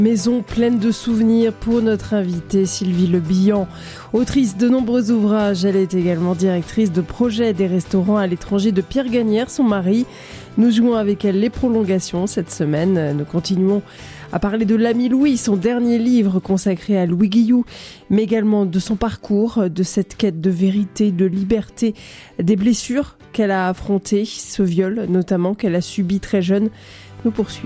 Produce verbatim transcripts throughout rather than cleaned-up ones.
Maison pleine de souvenirs pour notre invitée Sylvie Le Bihan. Autrice de nombreux ouvrages, elle est également directrice de projet des restaurants à l'étranger de Pierre Gagnère, son mari. Nous jouons avec elle les prolongations cette semaine. Nous continuons à parler de l'ami Louis, son dernier livre consacré à Louis Guillou, mais également de son parcours, de cette quête de vérité, de liberté, des blessures qu'elle a affrontées, ce viol notamment qu'elle a subi très jeune. Nous poursuivons.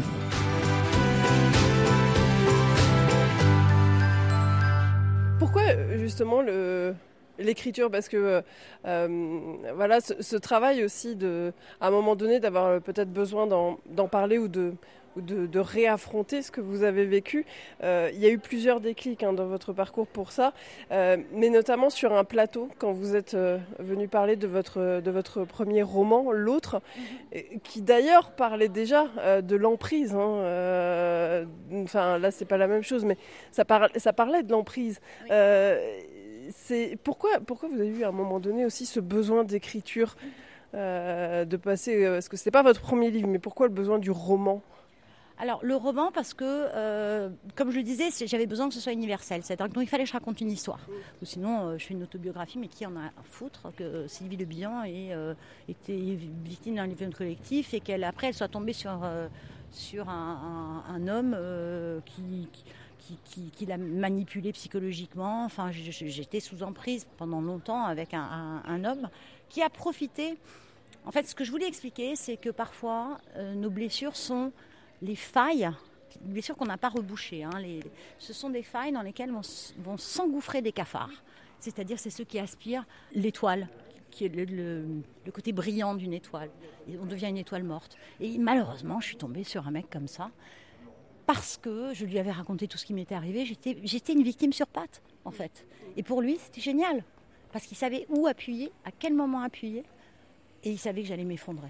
Pourquoi justement le, l'écriture ? Parce que euh, voilà, ce, ce travail aussi, de, à un moment donné, d'avoir peut-être besoin d'en, d'en parler ou de, ou de, de réaffronter ce que vous avez vécu. Euh, il y a eu plusieurs déclics hein, dans votre parcours pour ça, euh, mais notamment sur un plateau, quand vous êtes euh, venu parler de votre, de votre premier roman, L'Autre, mm-hmm. qui d'ailleurs parlait déjà euh, de l'emprise. Hein, euh, enfin, là, c'est pas la même chose, mais ça, par, ça parlait de l'emprise. Oui. Euh, c'est, pourquoi, pourquoi vous avez eu à un moment donné aussi ce besoin d'écriture, euh, de passer, parce que c'était pas votre premier livre, mais pourquoi le besoin du roman ? Alors, le roman, parce que, euh, comme je le disais, j'avais besoin que ce soit universel. C'est-à-dire qu'il fallait que je raconte une histoire. Ou sinon, euh, je fais une autobiographie, mais qui en a à foutre que Sylvie Le Bihan ait euh, été victime d'un viol collectif et qu'après, elle, elle soit tombée sur, euh, sur un, un, un homme euh, qui, qui, qui, qui l'a manipulée psychologiquement. Enfin, j'étais sous emprise pendant longtemps avec un, un, un homme qui a profité. En fait, ce que je voulais expliquer, c'est que parfois, euh, nos blessures sont... les failles, les blessures qu'on n'a pas rebouchées, hein, les, ce sont des failles dans lesquelles vont, vont s'engouffrer des cafards. C'est-à-dire, c'est ceux qui aspirent l'étoile, qui est le, le, le côté brillant d'une étoile. Et on devient une étoile morte. Et malheureusement, je suis tombée sur un mec comme ça, parce que je lui avais raconté tout ce qui m'était arrivé. J'étais, j'étais une victime sur pattes, en fait. Et pour lui, c'était génial, parce qu'il savait où appuyer, à quel moment appuyer, et il savait que j'allais m'effondrer.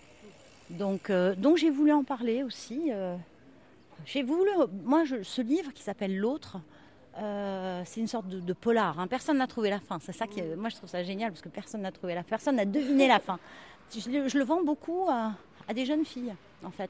Donc, euh, donc j'ai voulu en parler aussi. Euh, j'ai voulu, moi, je, ce livre qui s'appelle L'Autre, euh, c'est une sorte de, de polar. Hein. Personne n'a trouvé la fin. C'est ça qui, moi, je trouve ça génial parce que personne n'a trouvé la fin. Personne n'a deviné la fin. Je, je le vends beaucoup à, à des jeunes filles, en fait.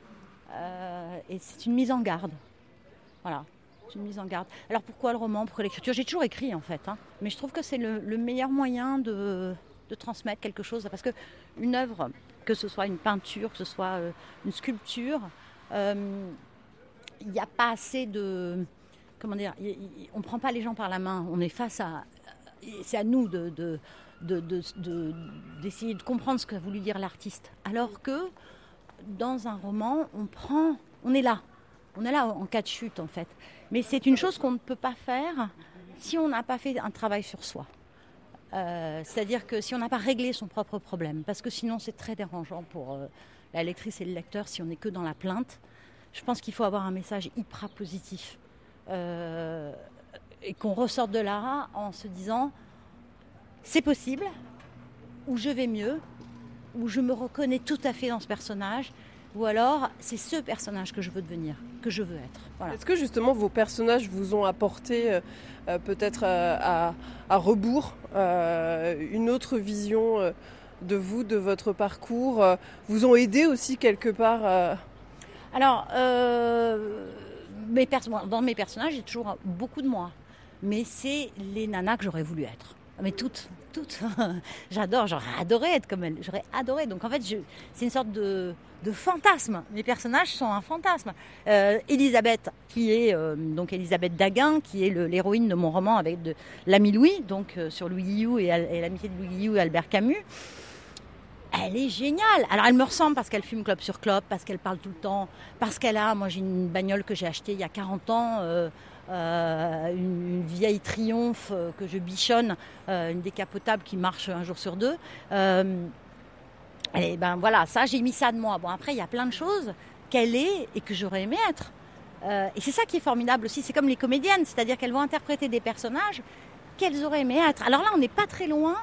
Euh, et c'est une mise en garde. Voilà, c'est une mise en garde. Alors pourquoi le roman ? Pourquoi l'écriture ? J'ai toujours écrit, en fait. Hein. Mais je trouve que c'est le, le meilleur moyen de, de transmettre quelque chose. Parce qu'une œuvre, que ce soit une peinture, que ce soit euh, une sculpture, il euh, n'y a pas assez de... Comment dire y, y, on ne prend pas les gens par la main. On est face à... C'est à nous de, de, de, de, de, d'essayer de comprendre ce qu'a voulu dire l'artiste. Alors que dans un roman, on prend... On est là. On est là en cas de chute, en fait. Mais c'est une chose qu'on ne peut pas faire si on n'a pas fait un travail sur soi. Euh, c'est-à-dire que si on n'a pas réglé son propre problème, parce que sinon c'est très dérangeant pour euh, la lectrice et le lecteur si on n'est que dans la plainte. Je pense qu'il faut avoir un message hyper positif euh, et qu'on ressorte de là en se disant c'est possible, ou je vais mieux, ou je me reconnais tout à fait dans ce personnage, ou alors c'est ce personnage que je veux devenir, que je veux être. Voilà. Est-ce que justement vos personnages vous ont apporté euh, euh, peut-être euh, à, à rebours euh, une autre vision euh, de vous, de votre parcours, euh, vous ont aidé aussi quelque part euh... Alors, euh, mes pers- dans mes personnages, j'ai toujours beaucoup de moi, mais c'est les nanas que j'aurais voulu être. Mais toutes, toutes. J'adore, j'aurais adoré être comme elle. J'aurais adoré. Donc en fait, je, c'est une sorte de, de fantasme. Les personnages sont un fantasme. Euh, Elisabeth, qui est euh, donc Elisabeth Daguin, qui est le, l'héroïne de mon roman avec de l'ami Louis, donc euh, sur Louis Guillou et, et l'amitié de Louis Guillou et Albert Camus. Elle est géniale. Alors elle me ressemble parce qu'elle fume clope sur clope, parce qu'elle parle tout le temps, parce qu'elle a, moi j'ai une bagnole que j'ai achetée il y a quarante ans. Euh, Euh, une, une vieille Triumph euh, que je bichonne, euh, une décapotable qui marche un jour sur deux. Euh, et ben voilà, ça j'ai mis ça de moi. Bon après il y a plein de choses qu'elle est et que j'aurais aimé être. Euh, et c'est ça qui est formidable aussi. C'est comme les comédiennes, c'est-à-dire qu'elles vont interpréter des personnages qu'elles auraient aimé être. Alors là on n'est pas très loin.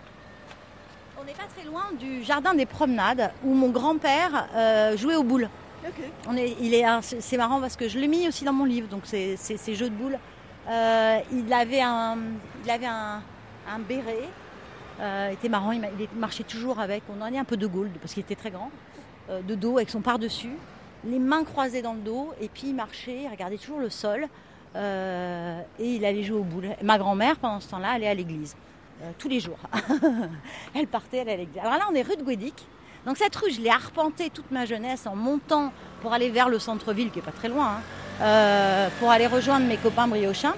On n'est pas très loin du jardin des promenades où mon grand-père euh, jouait aux boules. Okay. On est, il est, c'est marrant parce que je l'ai mis aussi dans mon livre, donc c'est, c'est, c'est jeux de boules. Euh, il avait un, il avait un, un béret, euh, il était marrant, il, il marchait toujours avec, on en est un peu de Gaulle parce qu'il était très grand, euh, de dos avec son par-dessus. les mains croisées dans le dos, et puis il marchait, il regardait toujours le sol, euh, et il allait jouer aux boules. Ma grand-mère, pendant ce temps-là, allait à l'église, euh, tous les jours. Elle partait, elle allait à l'église. Alors là, on est rue de Guédic. Donc cette rue, je l'ai arpentée toute ma jeunesse en montant pour aller vers le centre-ville, qui n'est pas très loin, hein, euh, pour aller rejoindre mes copains briochins.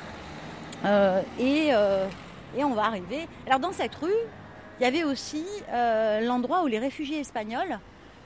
Euh, et, euh, et on va arriver. Alors dans cette rue, il y avait aussi euh, l'endroit où les réfugiés espagnols,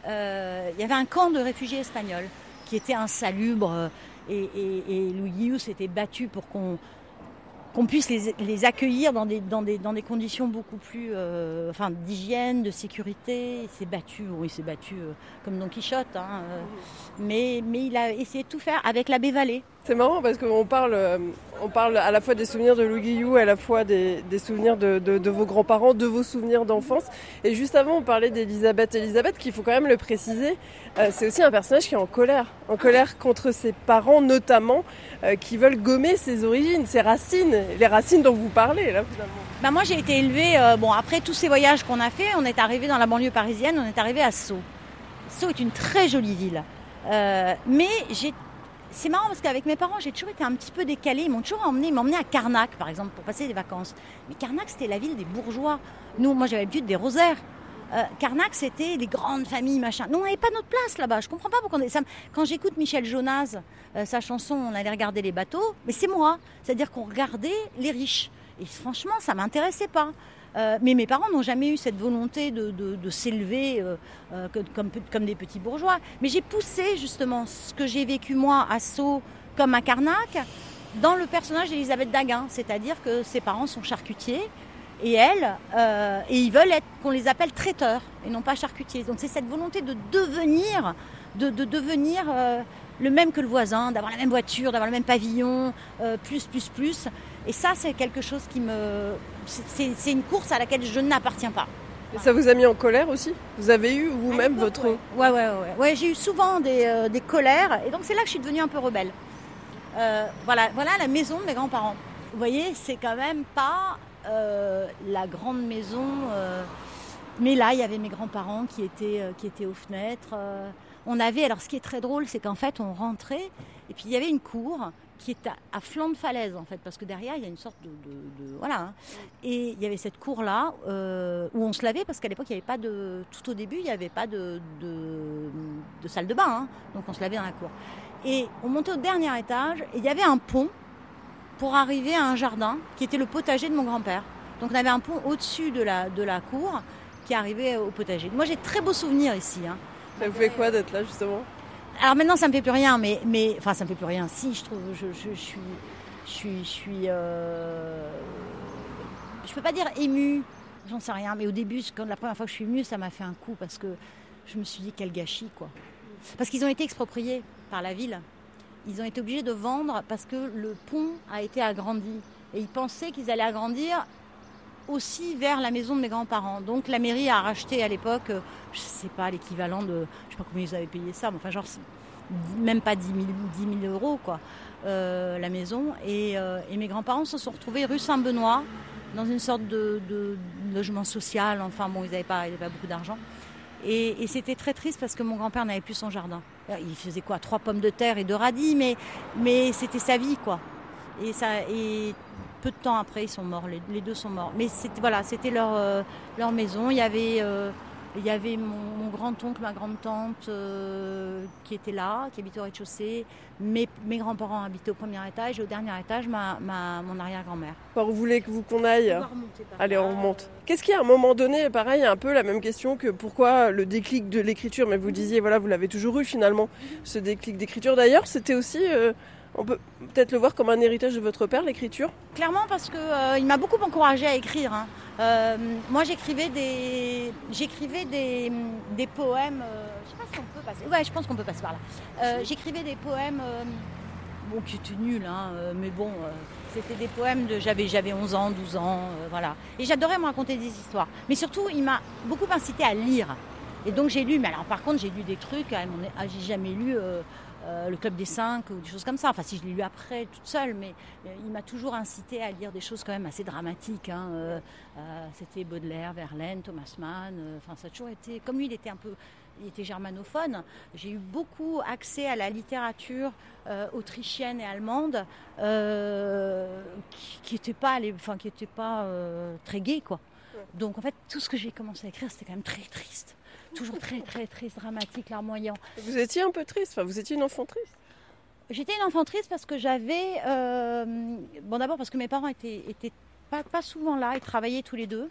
euh, il y avait un camp de réfugiés espagnols qui était insalubre, et, et, et Louis Guillou s'était battu pour qu'on, qu'on puisse les, les accueillir dans des, dans, des, dans des conditions beaucoup plus euh, enfin, d'hygiène, de sécurité. Il s'est battu, bon, il s'est battu euh, comme Don Quichotte, hein, euh, mais, mais il a essayé de tout faire avec l'abbé Vallée. C'est marrant parce qu'on parle, on parle à la fois des souvenirs de Louis Guillou, à la fois des, des souvenirs de, de, de vos grands-parents, de vos souvenirs d'enfance. Et juste avant, on parlait d'Elisabeth. Elisabeth, qu'il faut quand même le préciser, euh, c'est aussi un personnage qui est en colère. En colère contre ses parents, notamment, euh, qui veulent gommer ses origines, ses racines, les racines dont vous parlez, là, finalement. Bah moi, j'ai été élevée, euh, bon, après tous ces voyages qu'on a fait, on est arrivé dans la banlieue parisienne, on est arrivé à Sceaux. Sceaux est une très jolie ville. Euh, mais j'ai C'est marrant parce qu'avec mes parents, j'ai toujours été un petit peu décalée. Ils m'ont toujours emmené, ils m'emmenaient à Carnac, par exemple, pour passer des vacances. Mais Carnac, c'était la ville des bourgeois. Nous, moi, j'avais l'habitude des rosaires. Euh, Carnac, c'était les grandes familles, machin. Nous, on n'avait pas notre place là-bas. Je comprends pas pourquoi on est... ça... Quand j'écoute Michel Jonas, euh, sa chanson, on allait regarder les bateaux, mais c'est moi. C'est-à-dire qu'on regardait les riches. Et franchement, ça m'intéressait pas. Euh, mais mes parents n'ont jamais eu cette volonté de, de, de s'élever euh, euh, comme, comme des petits bourgeois. Mais j'ai poussé justement ce que j'ai vécu moi à Sceaux comme à Carnac dans le personnage d'Elisabeth Daguin. C'est-à-dire que ses parents sont charcutiers et elle, euh, et ils veulent être, qu'on les appelle traiteurs et non pas charcutiers. Donc c'est cette volonté de devenir, de, de devenir euh, le même que le voisin, d'avoir la même voiture, d'avoir le même pavillon, euh, plus, plus, plus. Et ça, c'est quelque chose qui me... C'est, c'est une course à laquelle je n'appartiens pas. Et ça vous a mis en colère aussi ? Vous avez eu vous-même votre... Ouais, ouais, ouais, ouais. ouais j'ai eu souvent des, euh, des colères. Et donc, c'est là que je suis devenue un peu rebelle. Euh, voilà, voilà la maison de mes grands-parents. Vous voyez, c'est quand même pas euh, la grande maison. Euh... Mais là, il y avait mes grands-parents qui étaient, euh, qui étaient aux fenêtres. Euh... On avait... Alors, ce qui est très drôle, c'est qu'en fait, on rentrait et puis il y avait une cour qui est à, à flanc de falaise, en fait, parce que derrière, il y a une sorte de... de, de voilà. Hein. Et il y avait cette cour-là euh, où on se lavait, parce qu'à l'époque, il n'y avait pas de... Tout au début, il n'y avait pas de, de, de salle de bain, hein, donc on se lavait dans la cour. Et on montait au dernier étage, et il y avait un pont pour arriver à un jardin, qui était le potager de mon grand-père. Donc on avait un pont au-dessus de la, de la cour, qui arrivait au potager. Moi, j'ai de très beaux souvenirs ici. Hein. Ça vous fait quoi d'être là, justement ? Alors maintenant, ça me fait plus rien, mais, mais enfin, ça me fait plus rien. Si, je trouve, je, je, je suis, je suis, je suis, euh, je peux pas dire émue, j'en sais rien. Mais au début, quand la première fois que je suis venue, ça m'a fait un coup parce que je me suis dit quel gâchis, quoi. Parce qu'ils ont été expropriés par la ville. Ils ont été obligés de vendre parce que le pont a été agrandi et ils pensaient qu'ils allaient agrandir aussi vers la maison de mes grands-parents. Donc la mairie a racheté à l'époque, je ne sais pas, l'équivalent de, je ne sais pas combien ils avaient payé ça, mais enfin genre même pas dix mille euros quoi, euh, la maison. Et, euh, et mes grands-parents se sont retrouvés rue Saint-Benoît, dans une sorte de, de logement social, enfin bon, ils n'avaient pas, ils avaient pas beaucoup d'argent. Et, et c'était très triste parce que mon grand-père n'avait plus son jardin. Il faisait quoi, trois pommes de terre et deux radis, mais, mais c'était sa vie quoi. Et ça... Et, peu de temps après, ils sont morts, les, les deux sont morts. Mais c'était, voilà, c'était leur, euh, leur maison. Il y avait, euh, il y avait mon, mon grand-oncle, ma grande-tante euh, qui étaient là, qui habitait au rez-de-chaussée. Mes, mes grands-parents habitaient au premier étage et au dernier étage, ma, ma, mon arrière-grand-mère. Par où voulez-vous qu'on aille ? On va remonter par Allez, là. on remonte. Qu'est-ce qui, à un moment donné, pareil, un peu la même question que pourquoi le déclic de l'écriture ? Mais vous disiez, voilà, vous l'avez toujours eu finalement, ce déclic d'écriture. D'ailleurs, c'était aussi... Euh, on peut peut-être le voir comme un héritage de votre père, l'écriture ? Clairement, parce qu'il euh, m'a beaucoup encouragée à écrire. Hein. Euh, moi, j'écrivais des, j'écrivais des, des poèmes. Euh, je ne sais pas si on peut passer. Ouais, je pense qu'on peut passer par là. Euh, j'écrivais des poèmes, euh, bon, qui étaient nuls, hein, mais bon, euh, c'était des poèmes de. J'avais, j'avais onze ans, douze ans, euh, voilà. Et j'adorais me raconter des histoires. Mais surtout, il m'a beaucoup incité à lire. Et donc, j'ai lu. Mais alors, par contre, j'ai lu des trucs. À mon, ah, j'ai jamais lu. Euh, Euh, le Club des Cinq ou des choses comme ça. Enfin, si je l'ai lu après, toute seule, mais euh, il m'a toujours incité à lire des choses quand même assez dramatiques. Hein. Euh, euh, c'était Baudelaire, Verlaine, Thomas Mann. Euh, enfin, ça a toujours été... Comme lui, il était un peu... il était germanophone. J'ai eu beaucoup accès à la littérature euh, autrichienne et allemande euh, qui n'était pas, enfin, qui était pas euh, très gay, quoi. Ouais. Donc en fait, tout ce que j'ai commencé à écrire, c'était quand même très triste. Toujours très très triste, dramatique, larmoyant. Vous étiez un peu triste, enfin, vous étiez une enfant triste. J'étais une enfant triste parce que j'avais... Euh, bon, d'abord parce que mes parents étaient, étaient pas, pas souvent là, ils travaillaient tous les deux.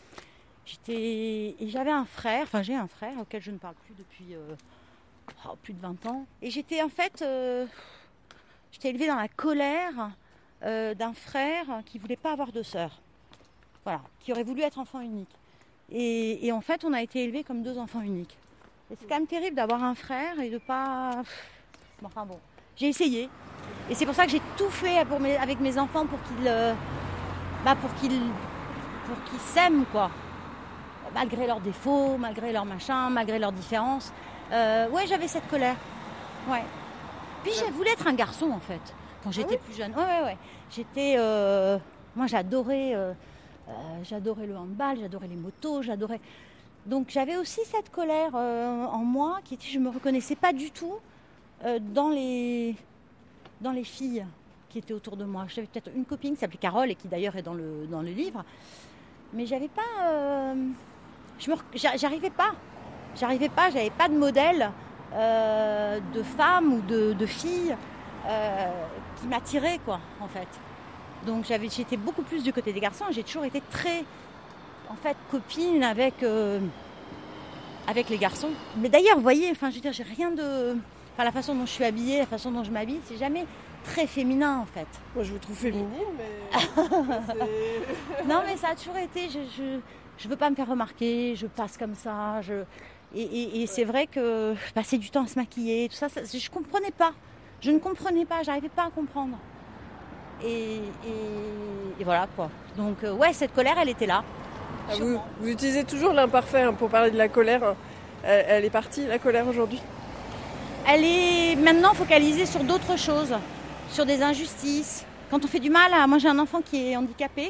J'étais, et j'avais un frère, enfin j'ai un frère auquel je ne parle plus depuis euh, oh, plus de vingt ans. Et j'étais en fait, euh, j'étais élevée dans la colère euh, d'un frère qui ne voulait pas avoir de sœur. Voilà, qui aurait voulu être enfant unique. Et, et en fait, on a été élevés comme deux enfants uniques. Et c'est quand même terrible d'avoir un frère et de pas... Bon, enfin bon, j'ai essayé. Et c'est pour ça que j'ai tout fait pour mes, avec mes enfants pour qu'ils, euh, bah, pour qu'ils, pour qu'ils s'aiment, quoi. Malgré leurs défauts, malgré leurs machins, malgré leurs différences. Euh, ouais, j'avais cette colère. Ouais. Puis je voulais être un garçon, en fait, quand j'étais ah oui plus jeune. Ouais, ouais, ouais. J'étais... Euh, moi, j'adorais... Euh, euh, j'adorais le handball, j'adorais les motos, j'adorais... Donc, j'avais aussi cette colère euh, en moi, qui était... Je ne me reconnaissais pas du tout euh, dans les... dans les filles qui étaient autour de moi. J'avais peut-être une copine qui s'appelait Carole, et qui d'ailleurs est dans le, dans le livre. Mais j'avais pas... Euh... Je me, j'arrivais pas, j'arrivais pas, j'avais pas de modèle euh, de femme ou de, de fille euh, qui m'attirait, quoi, en fait. Donc j'avais, j'étais beaucoup plus du côté des garçons. J'ai toujours été très, en fait, copine avec euh, avec les garçons. Mais d'ailleurs, vous voyez, enfin, je veux dire, j'ai rien de, enfin, la façon dont je suis habillée, la façon dont je m'habille, c'est jamais très féminin, en fait. Moi, je vous trouve féminine, mais c'est... non, mais ça a toujours été. Je, je... Je veux pas me faire remarquer, je passe comme ça. Je... Et, et, et c'est vrai que passer du temps à se maquiller, tout ça, ça je comprenais pas. Je ne comprenais pas, j'arrivais pas à comprendre. Et, et, et voilà, quoi. Donc, euh, ouais, cette colère, elle était là. Ah, vous, vous utilisez toujours l'imparfait hein, pour parler de la colère. Elle, elle est partie, la colère, aujourd'hui? Elle est maintenant focalisée sur d'autres choses, sur des injustices. Quand on fait du mal à... Moi, j'ai un enfant qui est handicapé.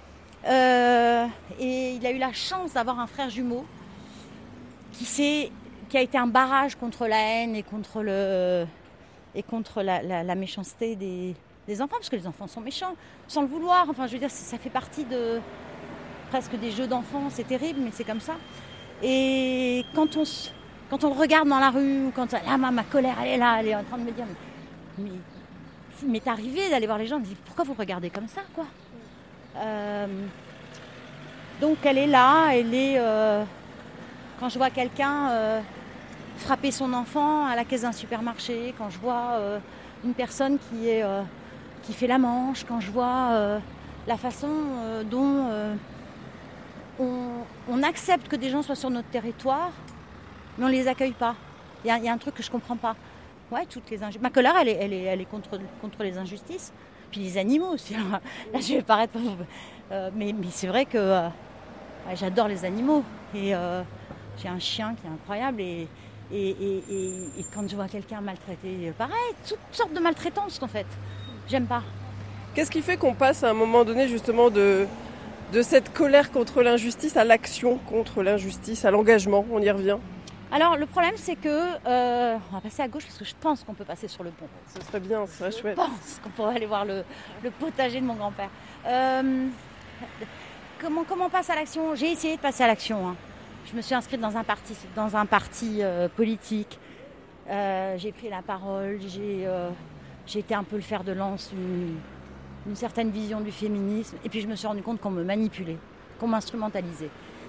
Euh, et il a eu la chance d'avoir un frère jumeau qui, s'est, qui a été un barrage contre la haine et contre, le, et contre la, la, la méchanceté des, des enfants, parce que les enfants sont méchants, sans le vouloir. Enfin, je veux dire, ça fait partie de presque des jeux d'enfants, c'est terrible, mais c'est comme ça. Et quand on, quand on le regarde dans la rue, ou quand là, ma, ma colère, elle est là, elle est en train de me dire, mais, mais, il m'est arrivé d'aller voir les gens, de dire, pourquoi vous regardez comme ça, quoi? Euh, donc elle est là, elle est euh, quand je vois quelqu'un euh, frapper son enfant à la caisse d'un supermarché, quand je vois euh, une personne qui est euh, qui fait la manche, quand je vois euh, la façon euh, dont euh, on, on accepte que des gens soient sur notre territoire, mais on les accueille pas. Il y, y a un truc que je comprends pas. Ouais, toutes les injustices. Ma colère, elle est, elle est, elle est contre, contre les injustices. Puis les animaux aussi. Là, je vais paraître... Euh, mais, mais c'est vrai que euh, j'adore les animaux. Et euh, j'ai un chien qui est incroyable. Et, et, et, et, et quand je vois quelqu'un maltraité, pareil, toutes sortes de maltraitances en fait. J'aime pas. Qu'est-ce qui fait qu'on passe à un moment donné justement de, de cette colère contre l'injustice à l'action contre l'injustice, à l'engagement? On y revient. Alors le problème c'est que, euh, on va passer à gauche parce que je pense qu'on peut passer sur le pont. Ce serait bien, ce serait chouette. Je pense qu'on pourrait aller voir le, le potager de mon grand-père. Euh, comment, comment on passe à l'action? J'ai essayé de passer à l'action. Hein. Je me suis inscrite dans un parti, dans un parti euh, politique. Euh, j'ai pris la parole, j'ai, euh, j'ai été un peu le fer de lance, une, une certaine vision du féminisme. Et puis je me suis rendu compte qu'on me manipulait, qu'on m'instrumentalisait.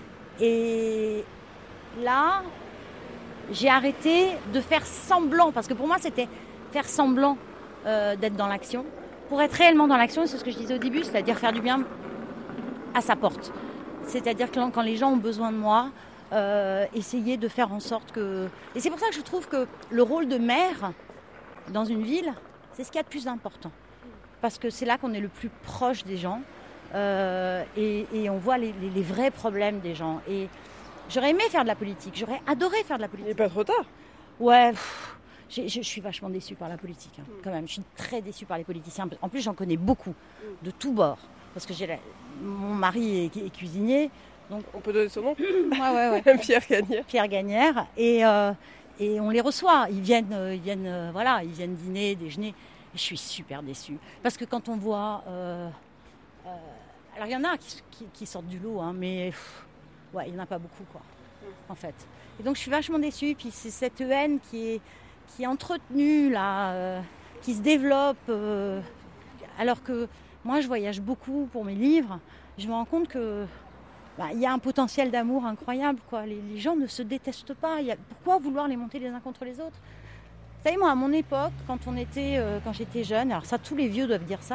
Et là... j'ai arrêté de faire semblant, parce que pour moi c'était faire semblant euh, d'être dans l'action. Pour être réellement dans l'action, c'est ce que je disais au début, c'est-à-dire faire du bien à sa porte. C'est-à-dire que quand les gens ont besoin de moi, euh, essayer de faire en sorte que... Et c'est pour ça que je trouve que le rôle de maire dans une ville, c'est ce qu'il y a de plus important. Parce que c'est là qu'on est le plus proche des gens euh, et, et on voit les, les, les vrais problèmes des gens. Et j'aurais aimé faire de la politique, j'aurais adoré faire de la politique. Il n'est pas trop tard. Ouais, pff, je, je suis vachement déçue par la politique, hein, quand même. Je suis très déçue par les politiciens. En plus, j'en connais beaucoup, de tous bords. Parce que j'ai la... mon mari est, est cuisinier, Donc, on peut donner son nom. ouais, ouais, ouais. Pierre Gagnère. Pierre Gagnère. Et, euh, et on les reçoit. Ils viennent, euh, ils viennent, euh, voilà, ils viennent dîner, déjeuner. Et je suis super déçue. Parce que quand on voit... Euh, euh, alors, il y en a qui, qui, qui sortent du lot, hein, mais pff, ouais, il n'y en a pas beaucoup, quoi, en fait. Et donc, je suis vachement déçue. Puis, c'est cette haine qui est, qui est entretenue, là, euh, qui se développe. Euh, alors que moi, je voyage beaucoup pour mes livres. Je me rends compte que bah, y a un potentiel d'amour incroyable, quoi. Les, les gens ne se détestent pas. Y a, pourquoi vouloir les monter les uns contre les autres? Vous savez, moi, à mon époque, quand, on était, euh, quand j'étais jeune, alors ça, tous les vieux doivent dire ça,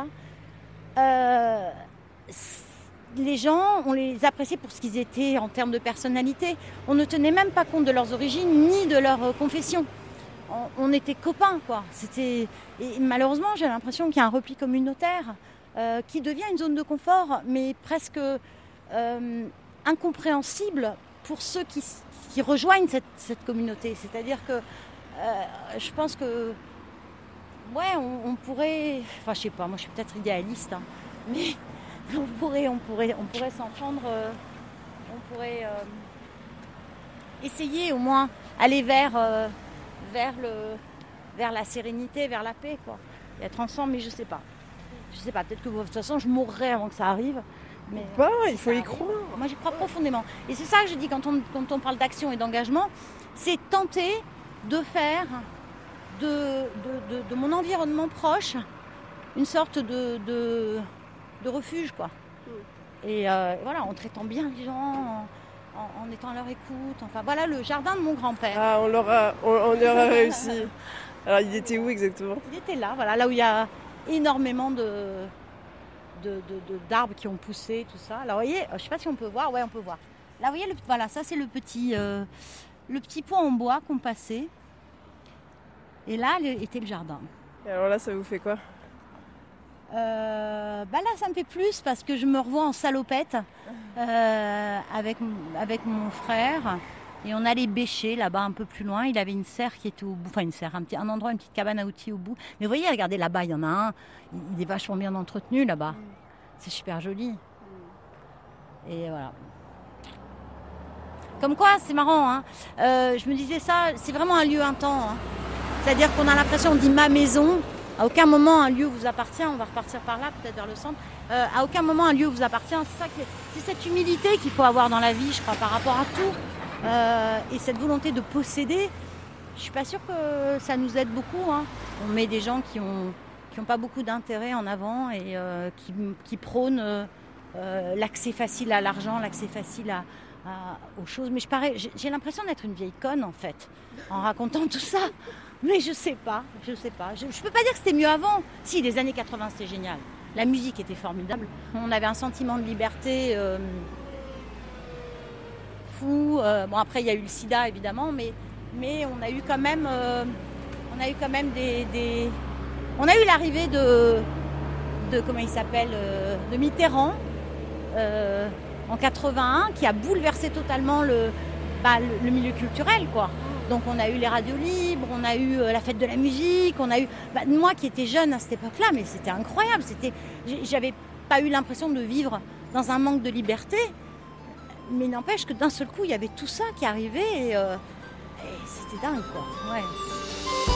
euh, les gens, on les appréciait pour ce qu'ils étaient en termes de personnalité. On ne tenait même pas compte de leurs origines ni de leur euh, confession. On, on était copains, quoi. C'était... Et malheureusement, j'ai l'impression qu'il y a un repli communautaire euh, qui devient une zone de confort, mais presque euh, incompréhensible pour ceux qui, qui rejoignent cette, cette communauté. C'est-à-dire que euh, je pense que, ouais, on, on pourrait... Enfin, je sais pas, moi je suis peut-être idéaliste, hein, mais on pourrait, on pourrait, on pourrait s'entendre... Euh, on pourrait euh, essayer au moins aller vers... Euh, vers le vers la sérénité, vers la paix, quoi. Et être ensemble, mais je sais pas. Je sais pas, peut-être que de toute façon je mourrai avant que ça arrive. Mais bah, si il faut y arrive, croire. Moi j'y crois profondément. Et c'est ça que je dis quand on, quand on parle d'action et d'engagement, c'est tenter de faire de, de, de, de mon environnement proche une sorte de, de, de refuge, quoi. Et euh, voilà, en traitant bien les gens, En, en étant à leur écoute, enfin voilà le jardin de mon grand-père. Ah, on l'aura, on, on y aura réussi. Alors il était où exactement? Il était là, voilà, là où il y a énormément de, de, de, de d'arbres qui ont poussé, tout ça. Alors vous voyez, je ne sais pas si on peut voir, ouais on peut voir. Là vous voyez, le, voilà, ça c'est le petit, euh, le petit pont en bois qu'on passait. Et là était le jardin. Et alors là, ça vous fait quoi? Euh, bah là ça me fait plus parce que je me revois en salopette euh, avec, avec mon frère et on allait bêcher là-bas un peu plus loin. Il avait une serre qui était au bout, enfin une serre, un, petit, un endroit, une petite cabane à outils au bout. Mais vous voyez, regardez là-bas, il y en a un, il est vachement bien entretenu là-bas. Mm. C'est super joli. Mm. Et voilà. Comme quoi, c'est marrant, hein. euh, je me disais ça, c'est vraiment un lieu, un temps. Hein. C'est-à-dire qu'on a l'impression, on dit ma maison. À aucun moment un lieu vous appartient, on va repartir par là, peut-être vers le centre. Euh, à aucun moment un lieu vous appartient. C'est, ça que, c'est cette humilité qu'il faut avoir dans la vie, je crois, par rapport à tout. Euh, et cette volonté de posséder, je ne suis pas sûre que ça nous aide beaucoup. Hein. On met des gens qui n'ont qui ont pas beaucoup d'intérêt en avant et euh, qui, qui prônent euh, l'accès facile à l'argent, l'accès facile à, à, aux choses. Mais je parais, j'ai, j'ai l'impression d'être une vieille conne, en fait, en racontant tout ça. Mais je sais pas, je sais pas. Je, je peux pas dire que c'était mieux avant. Si, les années quatre-vingts, c'était génial. La musique était formidable. On avait un sentiment de liberté euh, fou. Euh, bon, après, il y a eu le sida, évidemment, mais, mais on a eu quand même, euh, on a eu quand même des, des... On a eu l'arrivée de, de comment il s'appelle, euh, de Mitterrand euh, en quatre-vingt-un, qui a bouleversé totalement le, bah, le, le milieu culturel, quoi. Donc on a eu les radios libres, on a eu la fête de la musique, on a eu... Bah, moi qui étais jeune à cette époque-là, mais c'était incroyable. C'était... J'avais pas eu l'impression de vivre dans un manque de liberté. Mais n'empêche que d'un seul coup, il y avait tout ça qui arrivait et, euh... et c'était dingue, quoi. Ouais.